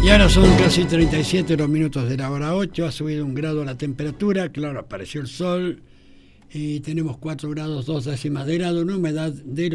Y ahora son casi 37 los minutos de la hora 8, ha subido 1 grado la temperatura, claro, apareció el sol y tenemos 4 grados 2 décimas de grado, una humedad del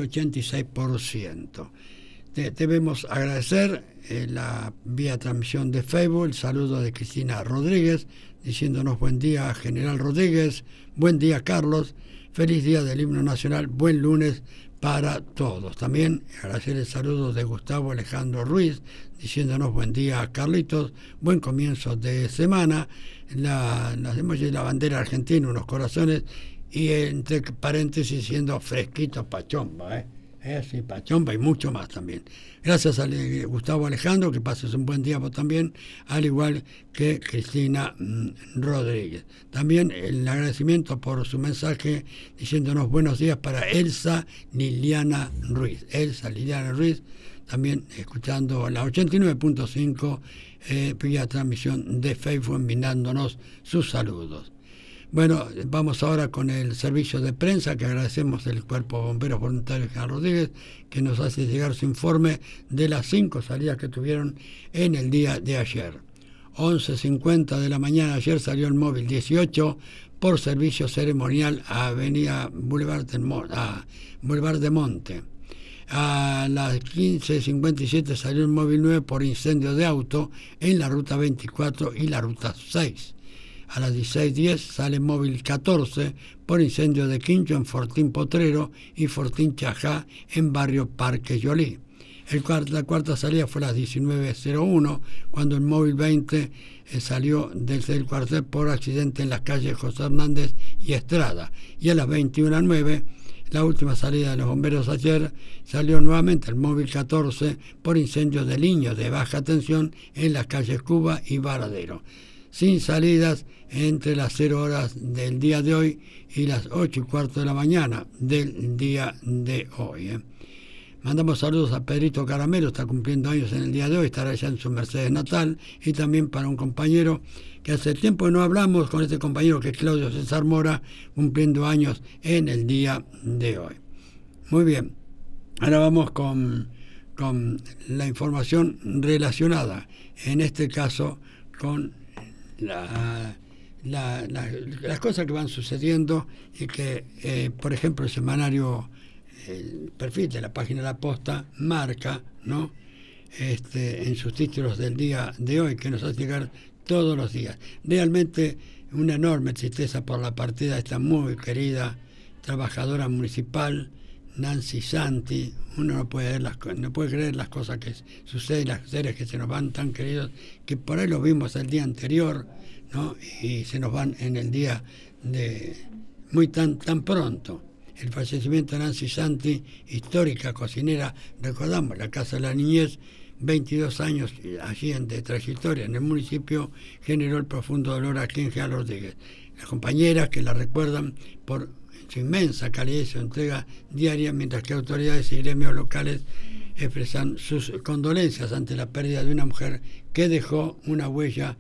86%. Debemos agradecer la vía transmisión de Facebook, el saludo de Cristina Rodríguez, diciéndonos buen día General Rodríguez, buen día Carlos, feliz día del himno nacional, buen lunes para todos. También agradecer el saludo de Gustavo Alejandro Ruiz, diciéndonos buen día Carlitos, buen comienzo de semana, las emojis de la bandera argentina, unos corazones, y entre paréntesis diciendo fresquito pachomba, sí, pachomba y mucho más también. Gracias a Gustavo Alejandro, que pases un buen día vos también, al igual que Cristina Rodríguez. También el agradecimiento por su mensaje diciéndonos buenos días para Elsa Liliana Ruiz. Elsa Liliana Ruiz, también escuchando la 89.5 vía transmisión de Facebook, enviándonos sus saludos. Bueno, vamos ahora con el servicio de prensa, que agradecemos del Cuerpo de Bomberos Voluntarios General Rodríguez, que nos hace llegar su informe de las 5 salidas que tuvieron en el día de ayer. 11:50 de la mañana ayer salió el móvil 18 por servicio ceremonial a Avenida Boulevard de Monte. A las 15:57 salió el móvil 9 por incendio de auto en la ruta 24 y la ruta 6. A las 16:10 sale móvil 14 por incendio de quincho en Fortín Potrero y Fortín Chajá en barrio Parque Yolí. La cuarta salida fue a las 19:01 cuando el móvil 20 salió desde el cuartel por accidente en las calles José Hernández y Estrada. Y a las 21:09, la última salida de los bomberos ayer, salió nuevamente el móvil 14 por incendio de niños de baja tensión en las calles Cuba y Varadero. Sin salidas entre las 0 horas del día de hoy y las 8:15 de la mañana del día de hoy. Mandamos saludos a Pedrito Caramelo, está cumpliendo años en el día de hoy, estará allá en su Mercedes natal, y también para un compañero que hace tiempo que no hablamos, con este compañero que es Claudio César Mora, cumpliendo años en el día de hoy. Muy bien, ahora vamos con la información relacionada, en este caso con las cosas que van sucediendo y que, por ejemplo, el semanario, el perfil de la página de La Posta marca, ¿no? En sus títulos del día de hoy, que nos hace llegar todos los días. Realmente una enorme tristeza por la partida de esta muy querida trabajadora municipal, Nancy Santi. Uno no puede creer las cosas que suceden, las seres que se nos van tan queridos, que por ahí los vimos el día anterior, ¿no? Y se nos van en el día de tan pronto. El fallecimiento de Nancy Santi, histórica cocinera, recordamos, la Casa de la Niñez, 22 años allí de trayectoria en el municipio, generó el profundo dolor aquí en General Rodríguez. Las compañeras que la recuerdan por su inmensa calidad y su entrega diaria, mientras que autoridades y gremios locales expresan sus condolencias ante la pérdida de una mujer que dejó una huella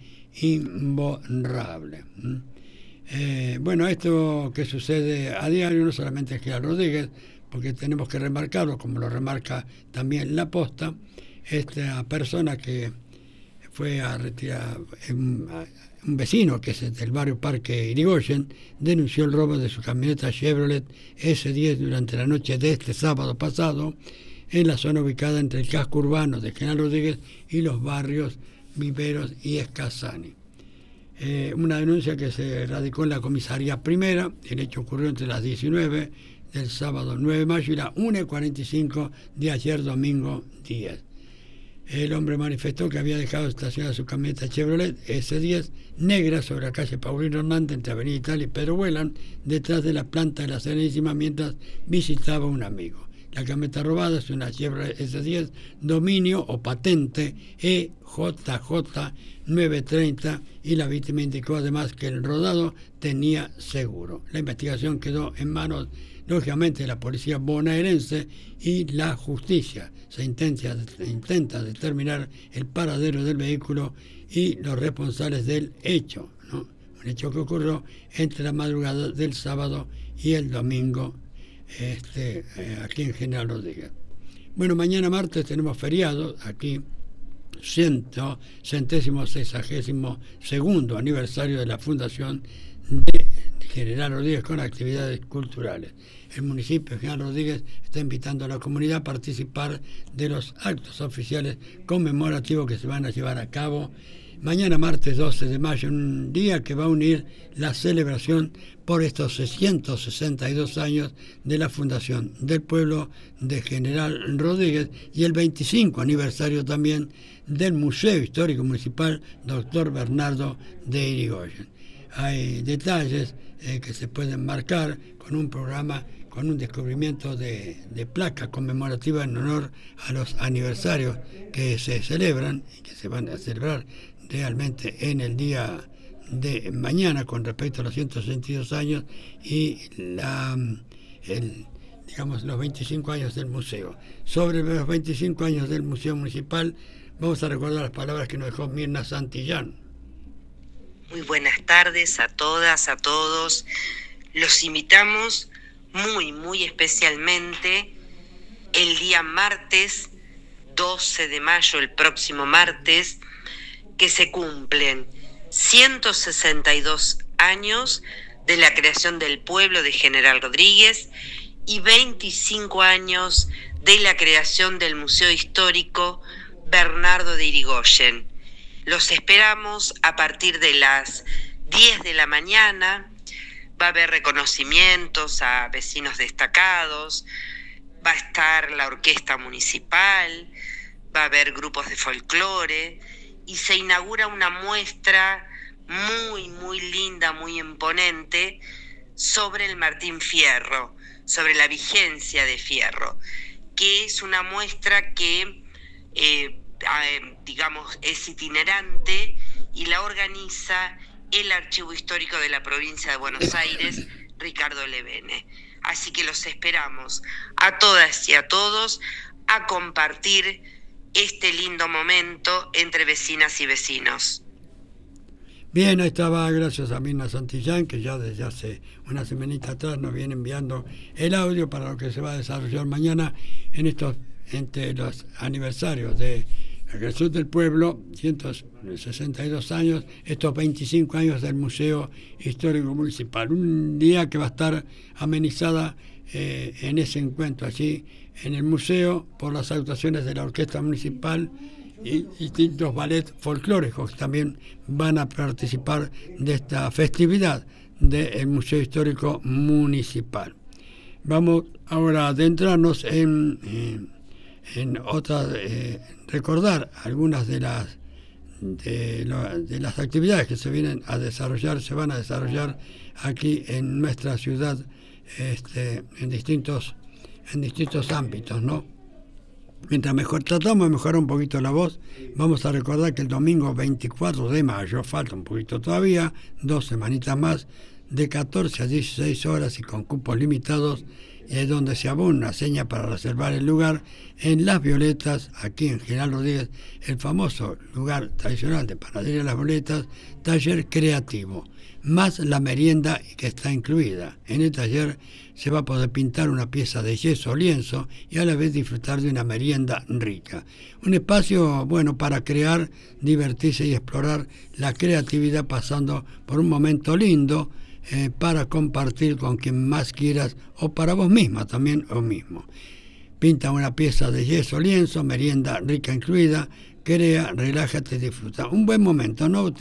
imborrable. Bueno, esto que sucede a diario no solamente en General Rodríguez, porque tenemos que remarcarlo, como lo remarca también La Posta, esta persona que fue a retirar, un vecino que es del barrio Parque Irigoyen, denunció el robo de su camioneta Chevrolet S10 durante la noche de este sábado pasado en la zona ubicada entre el casco urbano de General Rodríguez y los barrios Viveros y Escazani. Una denuncia que se radicó en la comisaría primera. El hecho ocurrió entre las 19 del sábado 9 de mayo y las 1:45 de ayer domingo 10. El hombre manifestó que había dejado estacionada su camioneta Chevrolet S10 negra sobre la calle Paulino Hernández entre Avenida Italia y Pedro Huelan, detrás de la planta de la Serenísima, mientras visitaba a un amigo. La camioneta robada es una Chevrolet S10 dominio o patente EJJ 930 y la víctima indicó además que el rodado tenía seguro. La investigación quedó en manos, lógicamente, de la policía bonaerense y la justicia. Se intenta determinar el paradero del vehículo y los responsables del hecho, ¿no? Un hecho que ocurrió entre la madrugada del sábado y el domingo aquí en General Rodríguez. Bueno, mañana martes tenemos feriado aquí 162º aniversario de la fundación de General Rodríguez con actividades culturales. El municipio de General Rodríguez está invitando a la comunidad a participar de los actos oficiales conmemorativos que se van a llevar a cabo mañana martes 12 de mayo, un día que va a unir la celebración por estos 662 años de la fundación del pueblo de General Rodríguez y el 25 aniversario también del Museo Histórico Municipal Dr. Bernardo de Irigoyen. Hay detalles que se pueden marcar con un programa, con un descubrimiento de placa conmemorativa en honor a los aniversarios que se celebran y que se van a celebrar realmente en el día de mañana con respecto a los 162 años y los 25 años del museo. Sobre los 25 años del Museo Municipal vamos a recordar las palabras que nos dejó Mirna Santillán. Muy buenas tardes a todas, a todos. Los invitamos muy especialmente el día martes 12 de mayo, el próximo martes, que se cumplen 162 años de la creación del pueblo de General Rodríguez y 25 años de la creación del Museo Histórico Bernardo de Irigoyen. Los esperamos a partir de las 10 de la mañana. Va a haber reconocimientos a vecinos destacados, va a estar la orquesta municipal, va a haber grupos de folclore y se inaugura una muestra muy linda, muy imponente sobre el Martín Fierro, sobre la vigencia de Fierro, que es una muestra que es itinerante y la organiza el Archivo Histórico de la Provincia de Buenos Aires, Ricardo Levene. Así que los esperamos a todas y a todos a compartir este lindo momento entre vecinas y vecinos. Bien, ahí estaba, gracias a Mirna Santillán, que ya desde hace una semanita atrás nos viene enviando el audio para lo que se va a desarrollar mañana entre los aniversarios de la creación del pueblo, 162 años, estos 25 años del Museo Histórico Municipal. Un día que va a estar amenizada en ese encuentro allí en el museo por las actuaciones de la Orquesta Municipal y distintos ballets folclóricos que también van a participar de esta festividad del Museo Histórico Municipal. Vamos ahora a adentrarnos en otras, recordar algunas de las actividades que se van a desarrollar aquí en nuestra ciudad, en distintos ámbitos, ¿no? Mientras tratamos de mejorar un poquito la voz, vamos a recordar que el domingo 24 de mayo, falta un poquito todavía, 2 semanitas más, de 14 a 16 horas y con cupos limitados, es donde se abona una seña para reservar el lugar en Las Violetas, aquí en General Rodríguez, el famoso lugar tradicional de Panadería Las Violetas, taller creativo, más la merienda que está incluida. En el taller se va a poder pintar una pieza de yeso o lienzo y a la vez disfrutar de una merienda rica. Un espacio bueno para crear, divertirse y explorar la creatividad pasando por un momento lindo, para compartir con quien más quieras o para vos misma también o mismo. Pinta una pieza de yeso o lienzo, merienda rica incluida, crea, relájate, disfruta. Un buen momento, no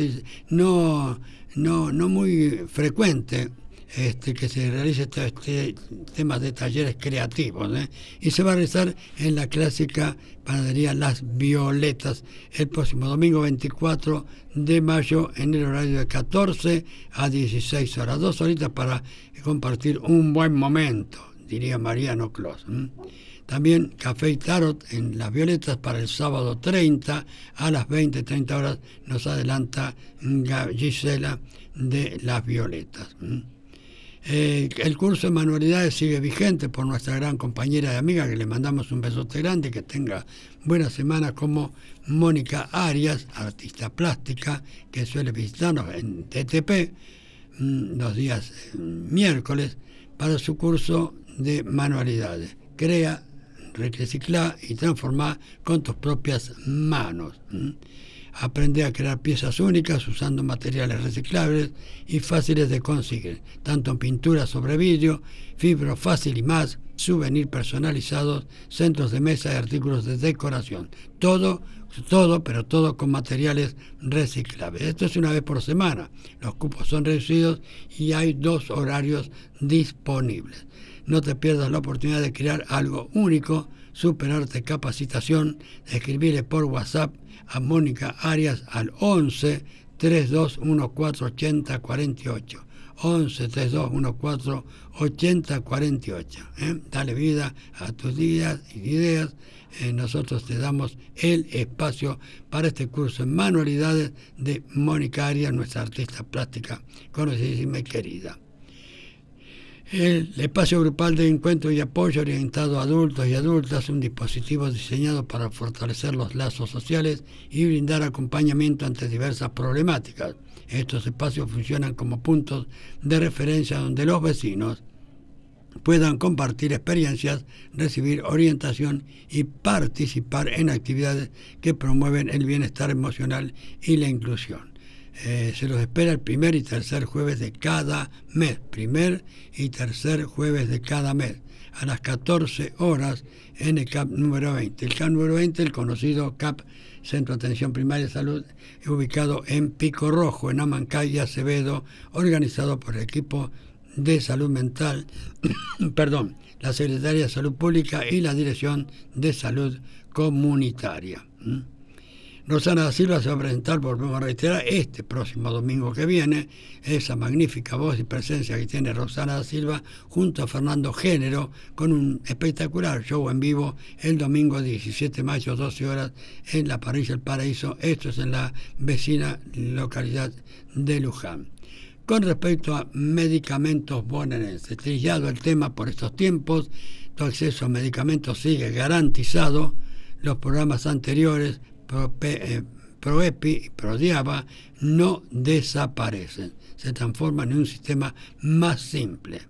muy frecuente que se realice temas de talleres creativos, y se va a realizar en la clásica panadería Las Violetas el próximo domingo 24 de mayo en el horario de 14 a 16 horas, 2 horitas para compartir un buen momento, diría Mariano Clos. También Café y Tarot en Las Violetas para el sábado 30 a las 20:30 horas, nos adelanta Gisela de Las Violetas. El curso de manualidades sigue vigente por nuestra gran compañera y amiga, que le mandamos un besote grande, que tenga buena semana, como Mónica Arias, artista plástica, que suele visitarnos en TTP los días miércoles para su curso de manualidades. Crea, reciclá y transformá con tus propias manos. Aprende a crear piezas únicas usando materiales reciclables y fáciles de conseguir, tanto en pintura sobre vidrio, fibra fácil y más, souvenirs personalizados, centros de mesa y artículos de decoración. Todo con materiales reciclables. Esto es una vez por semana. Los cupos son reducidos y hay 2 horarios disponibles. No te pierdas la oportunidad de crear algo único, Superarte Capacitación. Escribirle por WhatsApp a Mónica Arias al 11 3214 8048. 11 3214 8048. Dale vida a tus días y ideas. Nosotros te damos el espacio para este curso en manualidades de Mónica Arias, nuestra artista plástica conocidísima y querida. El espacio grupal de encuentro y apoyo orientado a adultos y adultas, un dispositivo diseñado para fortalecer los lazos sociales y brindar acompañamiento ante diversas problemáticas. Estos espacios funcionan como puntos de referencia donde los vecinos puedan compartir experiencias, recibir orientación y participar en actividades que promueven el bienestar emocional y la inclusión. Se los espera el primer y tercer jueves de cada mes. Primer y tercer jueves de cada mes, a las 14 horas en el CAP número 20. El CAP número 20, el conocido CAP, Centro de Atención Primaria de Salud, ubicado en Pico Rojo, en Amancay y Acevedo, organizado por el equipo de salud mental, la Secretaría de Salud Pública y la Dirección de Salud Comunitaria. Rosana da Silva se va a presentar, volvemos a reiterar, este próximo domingo que viene, esa magnífica voz y presencia que tiene Rosana da Silva, junto a Fernando Género, con un espectacular show en vivo el domingo 17 de mayo, 12 horas, en la Parrilla El Paraíso. Esto es en la vecina localidad de Luján. Con respecto a medicamentos bonaerenses, trillado el tema por estos tiempos, tu acceso a medicamentos sigue garantizado. Los programas anteriores, ProEpi y ProDiaba, no desaparecen, se transforman en un sistema más simple.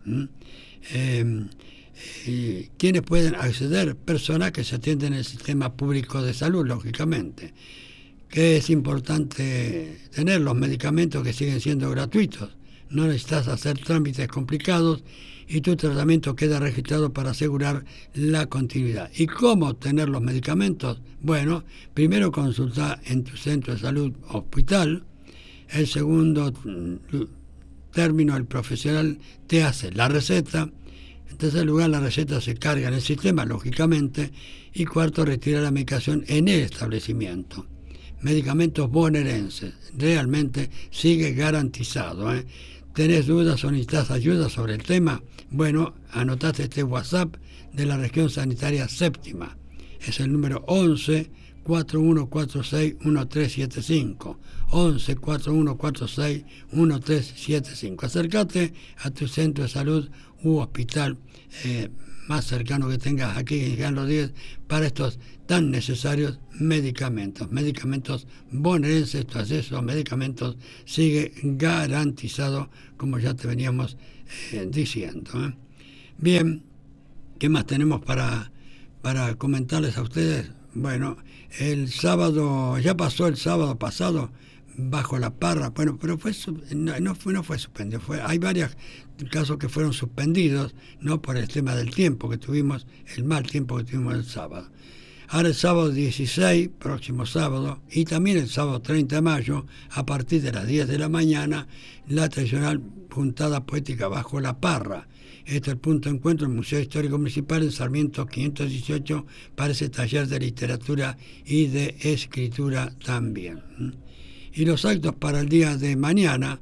¿Quiénes pueden acceder? Personas que se atienden en el sistema público de salud, lógicamente. Que es importante tener los medicamentos que siguen siendo gratuitos. No necesitas hacer trámites complicados y tu tratamiento queda registrado para asegurar la continuidad. ¿Y cómo obtener los medicamentos? Bueno, primero consulta en tu centro de salud hospital. El segundo término, el profesional te hace la receta. En tercer lugar, la receta se carga en el sistema, lógicamente. Y cuarto, retira la medicación en el establecimiento. Medicamentos bonaerenses, realmente sigue garantizado. ¿Tenés dudas o necesitas ayuda sobre el tema? Bueno, anotate este WhatsApp de la región sanitaria séptima. Es el número 11 4146 1375. 11 4146 1375. Acércate a tu centro de salud u hospital más cercano que tengas aquí en General Rodríguez para estos tan necesarios medicamentos bonaerenses. Tu acceso a medicamentos sigue garantizado, como ya te veníamos diciendo. Bien, ¿qué más tenemos para comentarles a ustedes? Bueno, el sábado, ya pasó el sábado pasado, bajo la Parra, bueno, pero no fue suspendido, hay varios casos que fueron suspendidos, no por el tema del tiempo que tuvimos, el mal tiempo que tuvimos el sábado. Ahora el sábado 16, próximo sábado, y también el sábado 30 de mayo, a partir de las 10 de la mañana, la tradicional puntada poética bajo la Parra. Este es el punto de encuentro del Museo Histórico Municipal en Sarmiento 518 para ese taller de literatura y de escritura también. Y los actos para el día de mañana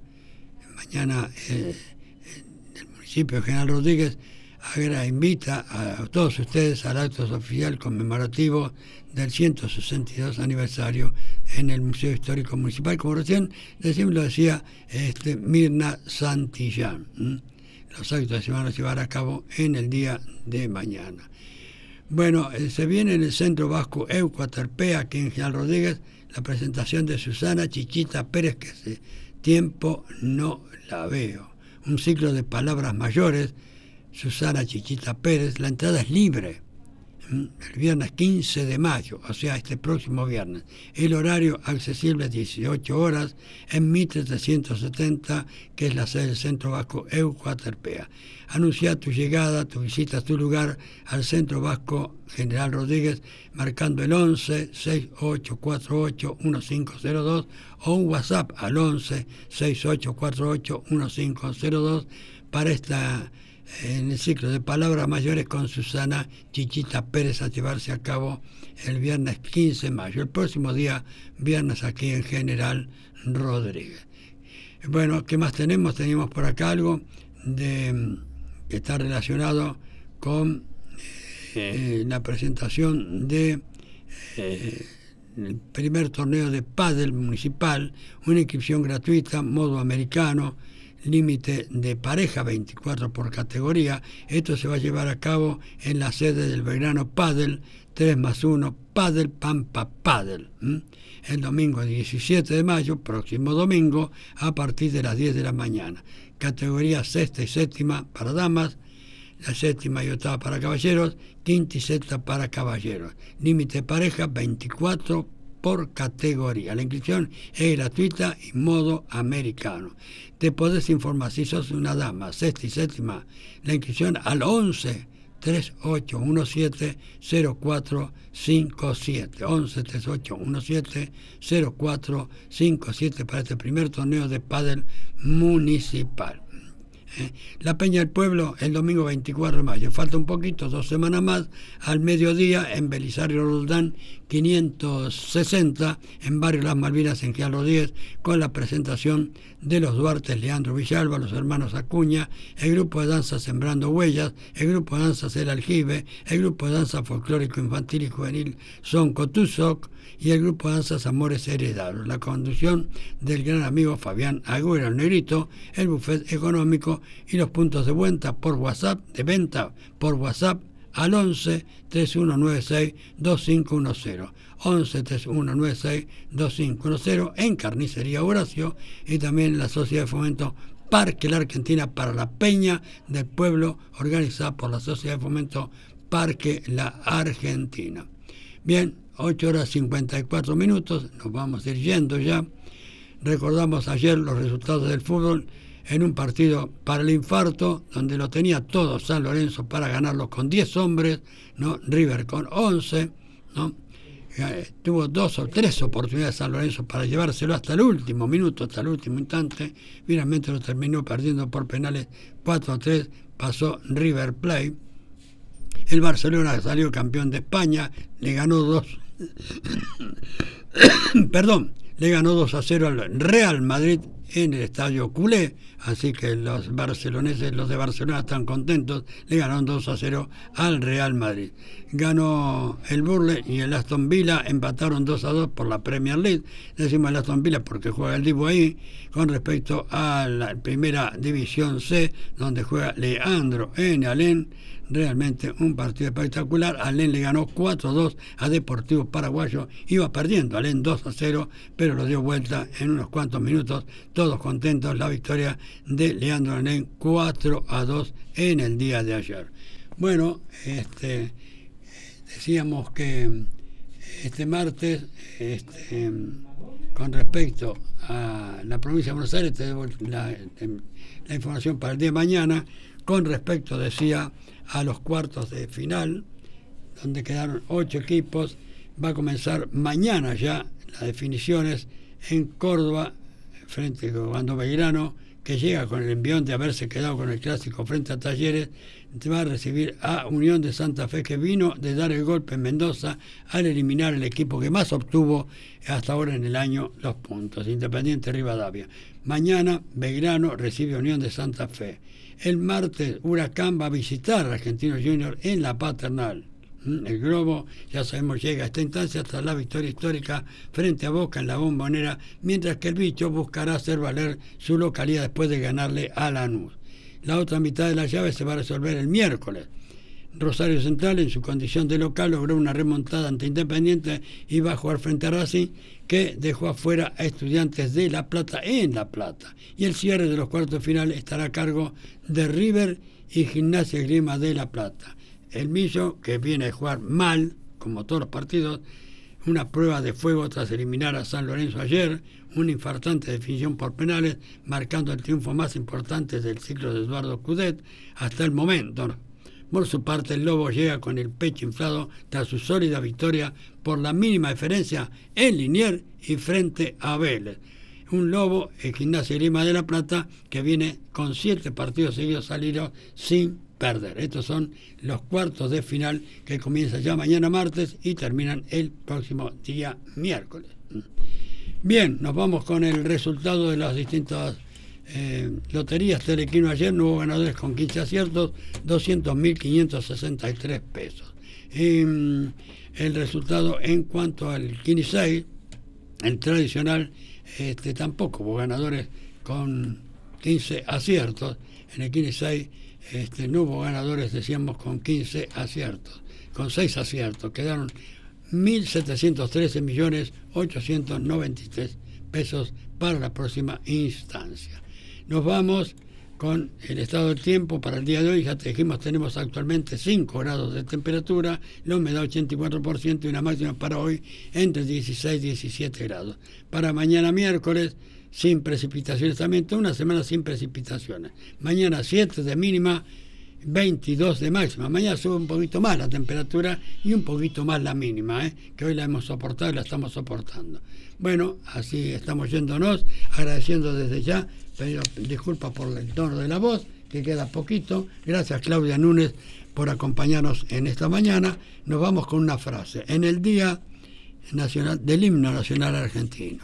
el municipio de General Rodríguez invita a todos ustedes al acto oficial conmemorativo del 162 aniversario en el Museo Histórico Municipal, como recién lo decía Mirna Santillán. Los actos se van a llevar a cabo en el día de mañana. Bueno, se viene en el Centro Vasco Eucuaterpea, aquí en General Rodríguez, la presentación de Susana Chichita Pérez, que hace tiempo no la veo. Un ciclo de palabras mayores, Susana Chichita Pérez. La entrada es libre. el viernes 15 de mayo, o sea, este próximo viernes. El horario accesible 18 horas en Mitre 370, que es la sede del Centro Vasco Eucuaterpea. Anuncia tu llegada, tu visita a tu lugar al Centro Vasco General Rodríguez, marcando el 11 6848 1502 o un WhatsApp al 11 6848 1502 para en el ciclo de palabras mayores con Susana Chichita Pérez, a llevarse a cabo el viernes 15 de mayo, el próximo día viernes aquí en General Rodríguez. Bueno, ¿qué más tenemos? Tenemos por acá algo que está relacionado con la presentación de el primer torneo de pádel municipal, una inscripción gratuita, modo americano, límite de pareja 24 por categoría. Esto se va a llevar a cabo en la sede del Belgrano Padel 3+1 Padel Pampa Padel, el domingo 17 de mayo, próximo domingo, a partir de las 10 de la mañana. Categoría sexta y séptima para damas, la séptima y octava para caballeros, quinta y sexta para caballeros. Límite de pareja 24 por categoría. La inscripción es gratuita y modo americano. Te podés informar si sos una dama, sexta y séptima, la inscripción al 11 3817 0457, 11 3817 0457 para este primer torneo de pádel municipal. La Peña del Pueblo el domingo 24 de mayo, falta un poquito, 2 semanas más, al mediodía en Belisario Roldán 560 en Barrio Las Malvinas en General Rodríguez, con la presentación de los Duartes Leandro Villalba, los hermanos Acuña, el grupo de danza Sembrando Huellas, el grupo de danza El Aljibe, el grupo de danza folclórico infantil y juvenil Son Cotuzoc y el grupo de danzas Amores Heredados. La conducción del gran amigo Fabián Agüero, el Negrito, el buffet económico y los puntos de venta por WhatsApp, al 11 3196 2510, 11 3196 2510 en Carnicería Horacio y también en la Sociedad de Fomento Parque La Argentina para la Peña del Pueblo, organizada por la Sociedad de Fomento Parque La Argentina. Bien, 8 horas 54 minutos, nos vamos a ir yendo ya. Recordamos ayer los resultados del fútbol en un partido para el infarto, donde lo tenía todo San Lorenzo para ganarlo con 10 hombres, ¿no? River con 11, ¿no? Tuvo 2 o 3 oportunidades San Lorenzo para llevárselo hasta el último minuto, hasta el último instante. Finalmente lo terminó perdiendo por penales 4-3, pasó River Plate. El Barcelona salió campeón de España, le ganó 2-0 al Real Madrid en el estadio culé, así que los barceloneses, los de Barcelona están contentos, le ganaron 2-0 al Real Madrid. Ganó el Burnley y el Aston Villa, empataron 2-2 por la Premier League. Decimos el Aston Villa porque juega el Dibu ahí, con respecto a la primera división C, donde juega Leandro en Alén. Realmente un partido espectacular. Alén le ganó 4-2 a Deportivo Paraguayo, iba perdiendo Alén 2-0, pero lo dio vuelta en unos cuantos minutos, todos contentos. La victoria de Leandro Alén 4-2 en el día de ayer. Bueno, decíamos que este martes, con respecto a la provincia de Buenos Aires, te debo la información para el día de mañana, con respecto, decía, a los cuartos de final, donde quedaron 8 equipos. Va a comenzar mañana ya las definiciones en Córdoba, frente a Bando Belgrano, que llega con el envión de haberse quedado con el clásico frente a Talleres. Va a recibir a Unión de Santa Fe, que vino de dar el golpe en Mendoza al eliminar el equipo que más obtuvo hasta ahora en el año los puntos, Independiente Rivadavia. Mañana Belgrano recibe a Unión de Santa Fe. El martes Huracán va a visitar a Argentinos Juniors en la Paternal. El Globo, ya sabemos, llega a esta instancia hasta la victoria histórica frente a Boca en la Bombonera, mientras que el Bicho buscará hacer valer su localidad después de ganarle a Lanús. La otra mitad de la llave se va a resolver el miércoles. Rosario Central, en su condición de local, logró una remontada ante Independiente y va a jugar frente a Racing, que dejó afuera a Estudiantes de La Plata en La Plata. Y el cierre de los cuartos de final estará a cargo de River y Gimnasia Esgrima de La Plata. el Millo, que viene a jugar mal, como todos los partidos, una prueba de fuego tras eliminar a San Lorenzo ayer, una infartante definición por penales, marcando el triunfo más importante del ciclo de Eduardo Coudet hasta el momento. Por su parte, el Lobo llega con el pecho inflado tras su sólida victoria por la mínima diferencia en Liniers y frente a Vélez. Un Lobo, el Gimnasia y Grima de la Plata, que viene con 7 partidos seguidos salidos sin perder. Estos son los cuartos de final que comienzan ya mañana martes y terminan el próximo día miércoles. Bien, nos vamos con el resultado de las distintas loterías. Telequino ayer no hubo ganadores con 15 aciertos, 200.563 pesos. El resultado en cuanto al Quinixay, el tradicional, tampoco hubo ganadores con 15 aciertos. En el Quinixay no hubo ganadores, decíamos, con 15 aciertos, con 6 aciertos. Quedaron 1.713.893 pesos para la próxima instancia. Nos vamos con el estado del tiempo para el día de hoy. Ya te dijimos, tenemos actualmente 5 grados de temperatura, la humedad 84% y una máxima para hoy entre 16 y 17 grados. Para mañana miércoles, sin precipitaciones también, toda una semana sin precipitaciones. Mañana 7 de mínima, 22 de máxima. Mañana sube un poquito más la temperatura y un poquito más la mínima, que hoy la hemos soportado y la estamos soportando. Bueno, así estamos yéndonos, agradeciendo desde ya, pido disculpas por el tono de la voz, que queda poquito. Gracias, Claudia Núñez, por acompañarnos en esta mañana. Nos vamos con una frase. En el Día Nacional del Himno Nacional Argentino.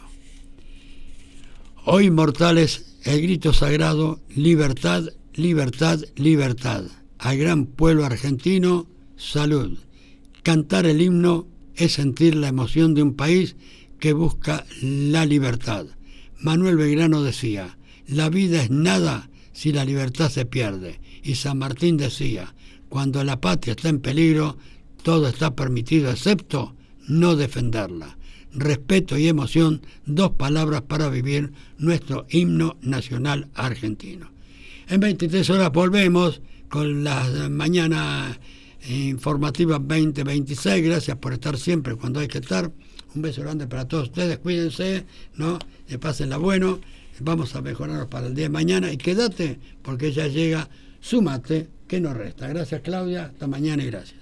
Hoy, mortales, el grito sagrado, libertad, libertad, libertad. Al gran pueblo argentino, salud. Cantar el himno es sentir la emoción de un país que busca la libertad. Manuel Belgrano decía, la vida es nada si la libertad se pierde. Y San Martín decía, cuando la patria está en peligro, todo está permitido excepto no defenderla. Respeto y emoción, 2 palabras para vivir nuestro himno nacional argentino. En 23 horas volvemos con la mañana informativa 2026. Gracias por estar siempre cuando hay que estar. Un beso grande para todos ustedes. Cuídense, ¿no? Pásenla bueno. Vamos a mejorarnos para el día de mañana. Y quédate, porque ya llega Súmate, que no resta. Gracias, Claudia. Hasta mañana y gracias.